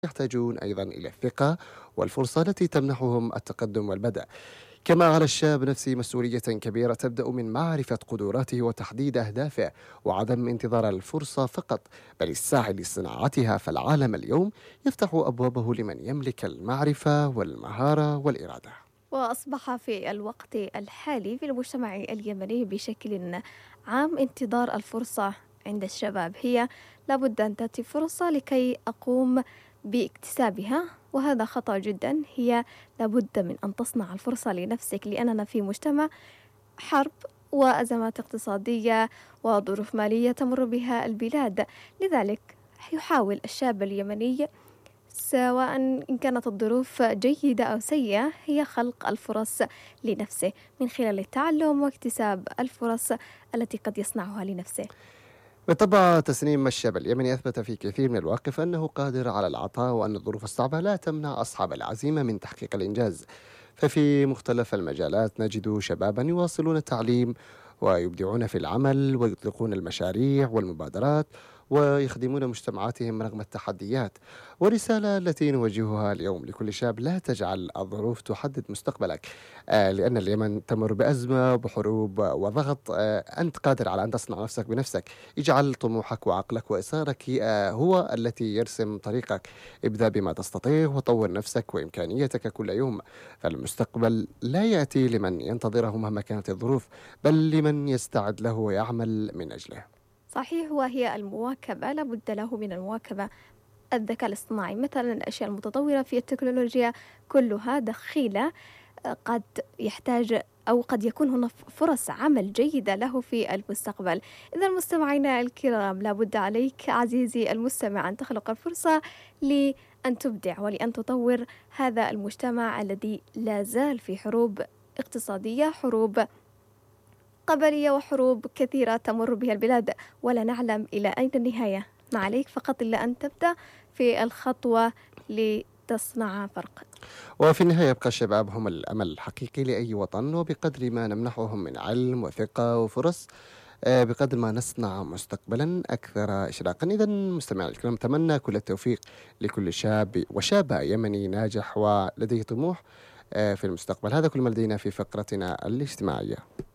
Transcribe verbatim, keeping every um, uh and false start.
يحتاجون أيضا إلى الثقة والفرصة التي تمنحهم التقدم والبدء. كما على الشاب نفسه مسؤولية كبيرة تبدأ من معرفة قدراته وتحديد أهدافه، وعدم انتظار الفرصة فقط بل السعي لصناعتها. فالعالم اليوم يفتح أبوابه لمن يملك المعرفة والمهارة والإرادة. وأصبح في الوقت الحالي في المجتمع اليمني بشكل عام انتظار الفرصة عند الشباب هي لابد أن تأتي فرصة لكي أقوم باكتسابها، وهذا خطأ جدا. هي لابد من أن تصنع الفرصة لنفسك، لأننا في مجتمع حرب وأزمات اقتصادية وظروف مالية تمر بها البلاد. لذلك يحاول الشاب اليمني، سواء إن كانت الظروف جيدة أو سيئة، هي خلق الفرص لنفسه من خلال التعلم واكتساب الفرص التي قد يصنعها لنفسه. بالطبع تسنيم الشاب اليمني أثبت في كثير من المواقف أنه قادر على العطاء، وأن الظروف الصعبة لا تمنع أصحاب العزيمة من تحقيق الإنجاز. ففي مختلف المجالات نجد شبابا يواصلون التعليم ويبدعون في العمل ويطلقون المشاريع والمبادرات ويخدمون مجتمعاتهم رغم التحديات. والرسالة التي نوجهها اليوم لكل شاب: لا تجعل الظروف تحدد مستقبلك، آه، لأن اليمن تمر بأزمة وحروب وضغط. آه، أنت قادر على أن تصنع نفسك بنفسك. اجعل طموحك وعقلك وإصرارك آه، هو التي يرسم طريقك. ابدأ بما تستطيع وطور نفسك وإمكانيتك كل يوم، فالمستقبل لا يأتي لمن ينتظره مهما كانت الظروف، بل لمن يستعد له ويعمل من أجله. صحيح، وهي المواكبة، لابد له من المواكبة. الذكاء الاصطناعي مثلا، الأشياء المتطورة في التكنولوجيا كلها دخيلة، قد يحتاج أو قد يكون هناك فرص عمل جيدة له في المستقبل. إذا مستمعينا الكرام، لابد عليك عزيزي المستمع أن تخلق الفرصة لأن تبدع ولأن تطور هذا المجتمع الذي لا زال في حروب اقتصادية، حروب قبلية، وحروب كثيرة تمر بها البلاد ولا نعلم إلى أين النهاية. ما عليك فقط إلا أن تبدأ في الخطوة لتصنع فرق. وفي النهاية يبقى الشباب هم الأمل الحقيقي لأي وطن، وبقدر ما نمنحهم من علم وثقة وفرص، آه، بقدر ما نصنع مستقبلا أكثر إشراقا. إذا مستمعي الكرام، أتمنى كل التوفيق لكل شاب وشابة يمني ناجح ولديه طموح آه، في المستقبل. هذا كل ما لدينا في فقرتنا الاجتماعية.